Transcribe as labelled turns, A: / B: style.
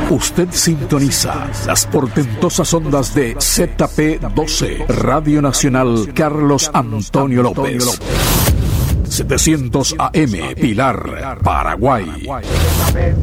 A: Usted sintoniza las portentosas ondas de ZP12, Radio Nacional Carlos Antonio López. 700 AM, Pilar, Paraguay.